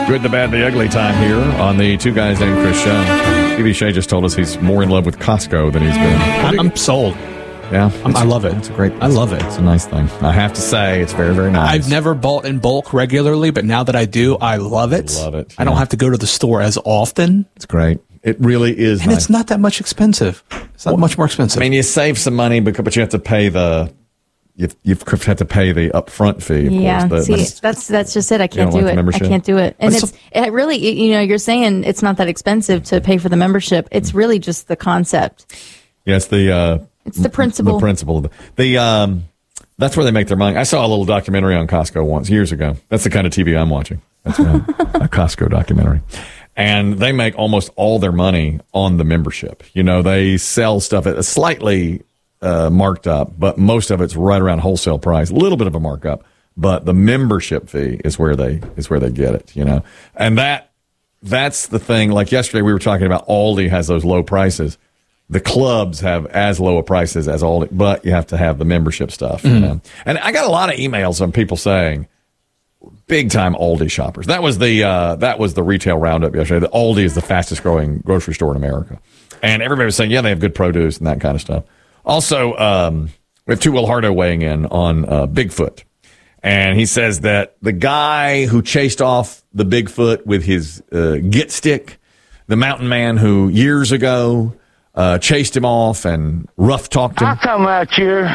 Good, the bad, the ugly time here on the Two Guys Named Chris show. Stevie Shea just told us he's more in love with Costco than he's been. I'm sold. Yeah, I love it. It's a great. I love it. It's a nice thing. I have to say, it's very, very nice. I've never bought in bulk regularly, but now that I do, I love it. Love it. I don't have to go to the store as often. It's great. It really is, and it's not that much expensive. It's not much more expensive. I mean, you save some money, but you have to pay the. You've had to pay the upfront fee. Of course, see, that's just it. I can't do it. I can't do it. And it really, you're saying it's not that expensive to pay for the membership. It's really just the concept. Yeah, it's the principle. The principle. That's where they make their money. I saw a little documentary on Costco once years ago. That's the kind of TV I'm watching. That's a Costco documentary. And they make almost all their money on the membership. They sell stuff at a slightly marked up, but most of it's right around wholesale price. A little bit of a markup, but the membership fee is where they get it. And that's the thing. Like yesterday, we were talking about Aldi has those low prices. The clubs have as low a prices as Aldi, but you have to have the membership stuff. And I got a lot of emails from people saying, big time Aldi shoppers. That was the retail roundup yesterday. The Aldi is the fastest growing grocery store in America, and everybody was saying, yeah, they have good produce and that kind of stuff. Also, we have Tu Ilhardo weighing in on Bigfoot, and he says that the guy who chased off the Bigfoot with his Git stick, the mountain man who years ago chased him off and rough talked him. I come out here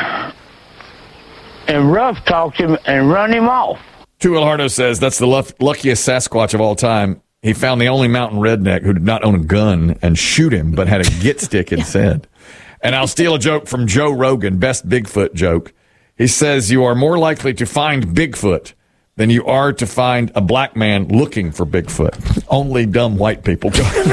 and rough talked him and run him off. Tu Ilhardo says that's the luckiest Sasquatch of all time. He found the only mountain redneck who did not own a gun and shoot him, but had a Git stick instead. And I'll steal a joke from Joe Rogan, best Bigfoot joke. He says you are more likely to find Bigfoot than you are to find a black man looking for Bigfoot. Only dumb white people.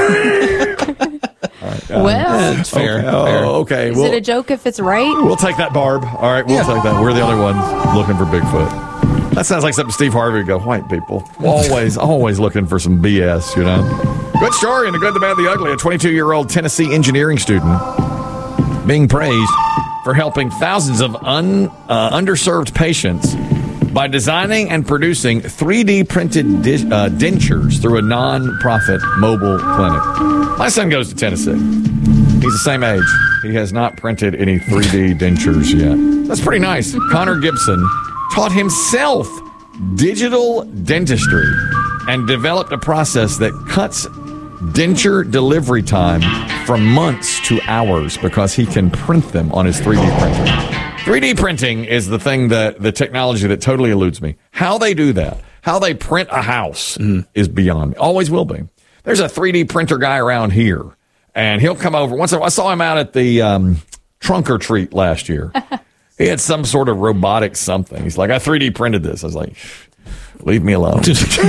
That's fair. Okay. Is it a joke if it's right? We'll take that, Barb. All right, we'll take that. We're the only ones looking for Bigfoot. That sounds like something Steve Harvey would go, white people. Always looking for some BS, Good story in The Good, the Bad, the Ugly. A 22-year-old Tennessee engineering student being praised for helping thousands of underserved patients by designing and producing 3D printed dentures through a non-profit mobile clinic. My son goes to Tennessee. He's the same age. He has not printed any 3D dentures yet. That's pretty nice. Connor Gibson taught himself digital dentistry and developed a process that cuts denture delivery time from months to hours because he can print them on his 3D printer. 3D printing is the thing the technology that totally eludes me. How they do that, how they print a house is beyond me. Always will be. There's a 3D printer guy around here, and he'll come over. I saw him out at the trunk or treat last year. He had some sort of robotic something. He's like, I 3D printed this. I was like, leave me alone.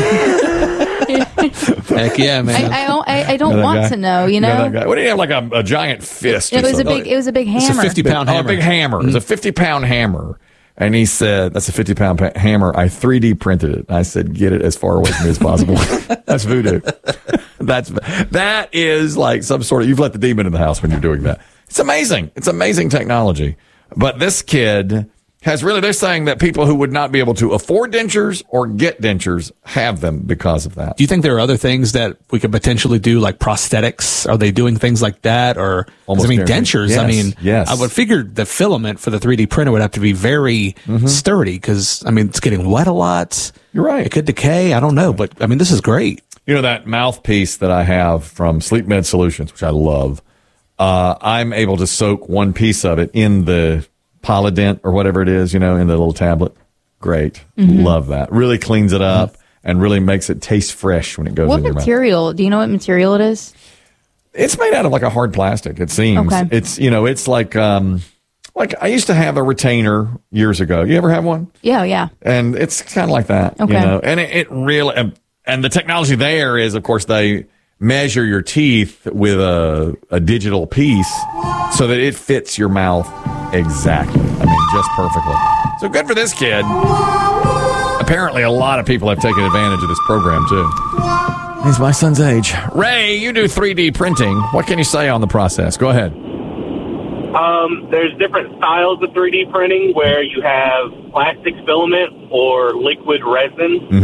Heck yeah, man. I don't want to know, that guy. What do you have, like a giant fist? It was a big hammer. It's a 50-pound hammer. A big hammer. It was a 50-pound hammer. And he said, that's a 50-pound hammer. I 3D printed it. I said, get it as far away from me as possible. That's voodoo. That is like some sort of, you've let the demon in the house when you're doing that. It's amazing. It's amazing technology. But this kid has really, they're saying that people who would not be able to afford dentures or get dentures have them because of that. Do you think there are other things that we could potentially do, like prosthetics? Are they doing things like that? Or, dentures, yes, yes. I would figure the filament for the 3D printer would have to be very sturdy because, it's getting wet a lot. You're right. It could decay. I don't know. But, this is great. That mouthpiece that I have from Sleep Med Solutions, which I love, I'm able to soak one piece of it in the Polydent or whatever it is, in the little tablet. Great. Love that. Really cleans it up and really makes it taste fresh when it goes in your mouth. What material? Do you know what material it is? It's made out of like a hard plastic, it seems. Okay. It's, it's like I used to have a retainer years ago. You ever have one? Yeah. And it's kind of like that, okay. And it really, and the technology there is, of course, they measure your teeth with a digital piece so that it fits your mouth exactly. Just perfectly. So good for this kid. Apparently, a lot of people have taken advantage of this program, too. He's my son's age. Ray, you do 3D printing. What can you say on the process? Go ahead. There's different styles of 3D printing where you have plastic filament or liquid resin.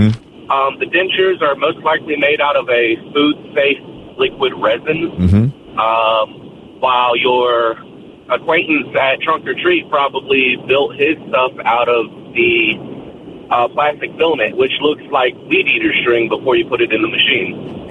The dentures are most likely made out of a food-safe liquid resin, while your acquaintance at Trunk or Treat probably built his stuff out of the plastic filament, which looks like weed eater string before you put it in the machine.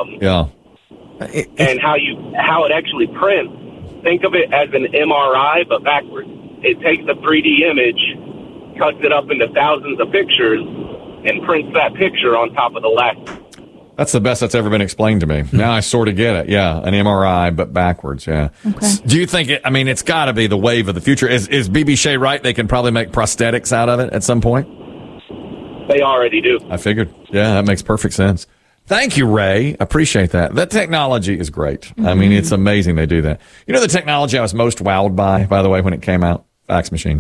And how it actually prints, think of it as an MRI, but backwards. It takes a 3D image, cuts it up into thousands of pictures, and prints that picture on top of the lacquer. That's the best that's ever been explained to me. Now I sort of get it. Yeah, an MRI, but backwards. Yeah. Okay. Do you think it's got to be the wave of the future. Is BB Shea right? They can probably make prosthetics out of it at some point? They already do. I figured. Yeah, that makes perfect sense. Thank you, Ray. Appreciate that. That technology is great. Mm-hmm. I mean, it's amazing they do that. You know the technology I was most wowed by the way, when it came out? Fax machine.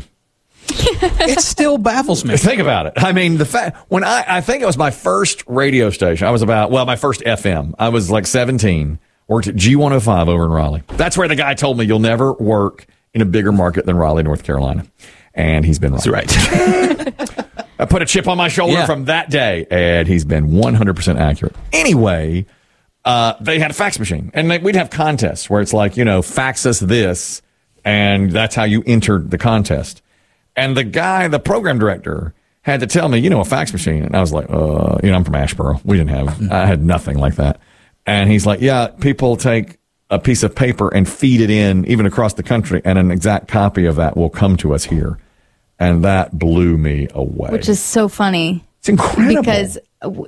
It still baffles me. Think about it. I mean, the fact when I think it was my first radio station. I was my first FM. I was like 17. Worked at G105 over in Raleigh. That's where the guy told me you'll never work in a bigger market than Raleigh, North Carolina. And he's been right. That's right. I put a chip on my shoulder from that day, and he's been 100% accurate. Anyway, they had a fax machine, and we'd have contests where it's like, fax us this, and that's how you entered the contest. And the program director, had to tell me, a fax machine. And I was like, I'm from Asheboro. We didn't have, I had nothing like that. And he's like, yeah, people take a piece of paper and feed it in, even across the country, and an exact copy of that will come to us here. And that blew me away. Which is so funny. It's incredible. Because,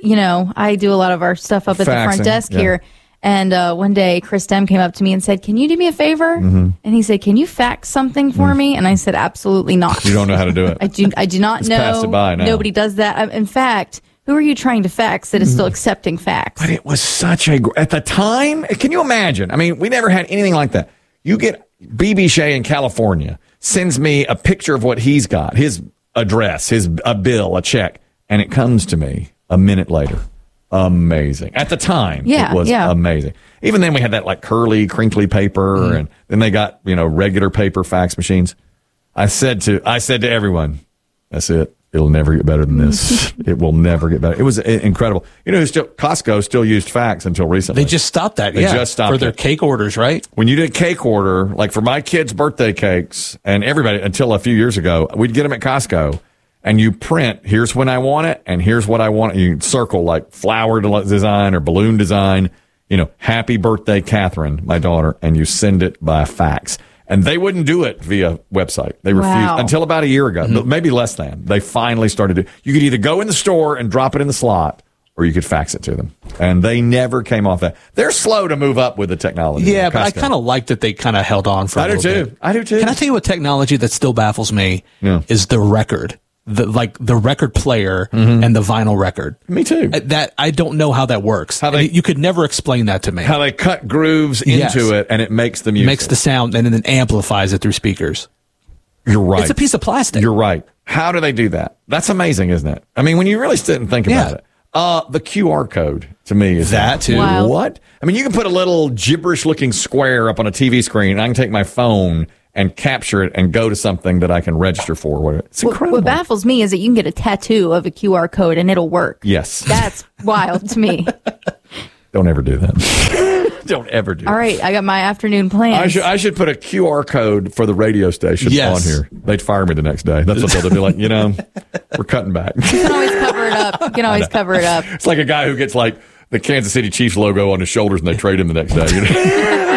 I do a lot of our stuff up at the front desk here. And one day, Chris Dem came up to me and said, can you do me a favor? Mm-hmm. And he said, can you fax something for me? And I said, absolutely not. You don't know how to do it. I do not know. Passed it by now. Nobody does that. In fact, who are you trying to fax that is still accepting fax? But it was such at the time, can you imagine? I mean, we never had anything like that. You get BB Shea in California sends me a picture of what he's got, his address, a bill, a check, and it comes to me a minute later. Amazing. At the time, it was amazing. Even then, we had that like curly, crinkly paper, and then they got regular paper fax machines. I said to everyone, "That's it. It'll never get better than this. It will never get better." It was incredible. Costco still used fax until recently. They just stopped that. They just stopped for their cake orders, right? When you did cake order, like for my kids' birthday cakes, and everybody until a few years ago, we'd get them at Costco. And you print, here's when I want it, and here's what I want. You circle like flower design or balloon design, happy birthday, Catherine, my daughter, and you send it by fax. And they wouldn't do it via website. They refused until about a year ago, maybe less than. They finally started to. You could either go in the store and drop it in the slot, or you could fax it to them. And they never came off that. They're slow to move up with the technology. Yeah, but I kind of like that they kind of held on for a little bit. I do too. Can I tell you what technology that still baffles me is the record? The record player and the vinyl record. Me too. That I don't know how that works. You could never explain that to me. How they cut grooves into it and it makes the music. Makes the sound and then amplifies it through speakers. You're right. It's a piece of plastic. You're right. How do they do that? That's amazing, isn't it? I mean, when you really sit and think about it. The QR code to me is that too. Wow. What? I mean, you can put a little gibberish looking square up on a TV screen and I can take my phone and capture it and go to something that I can register for. It's incredible. What baffles me is that you can get a tattoo of a QR code and it'll work. Yes. That's wild to me. Don't ever do that. Don't ever do that. All right, I got my afternoon plans. I should put a QR code for the radio station on here. They'd fire me the next day. That's what they'll be like, we're cutting back. You can always cover it up. You can always cover it up. It's like a guy who gets like the Kansas City Chiefs logo on his shoulders and they trade him the next day.